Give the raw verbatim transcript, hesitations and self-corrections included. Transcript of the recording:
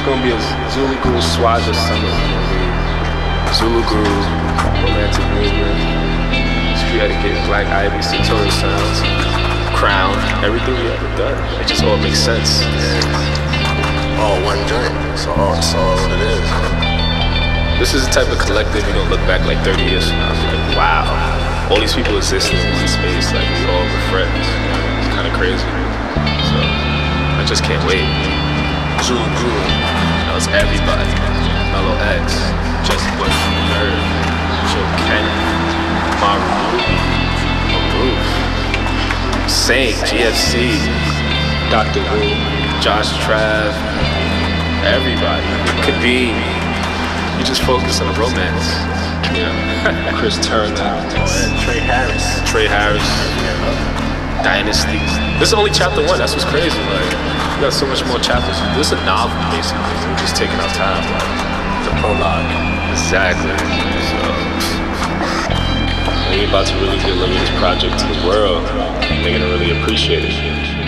It's gonna be a Zulu Guru Swaja Summit movie. Zulu Guru, Romantic Movement, Street Etiquette, Black Ivy, Sartorial Sounds, Crown, everything we ever done. It just all makes sense. And all one joint. So all, it's all what it is. This is the type of collective you're gonna look back like thirty years from now and be like, wow, all these people existed in one space, like we all were friends. It's kind of crazy. So I just can't wait. Zulu Guru. That was everybody. Mellow X, Jesse Bush, Nerd, Joe Kenny, Maru Ruby, Maroof, Saint, G F C, Doctor Wu, Josh Trav, everybody. Could be. You just focus on the romance. Yeah. Chris Turner. Oh, and Trey Harris. Trey Harris. Dynasty. This is only chapter one. That's what's crazy. Like, we got so much more chapters. This is a novel, basically. We're just taking our time. Like, The prologue. exactly. So, we're about to really deliver this project to the world. And they're gonna really appreciate it.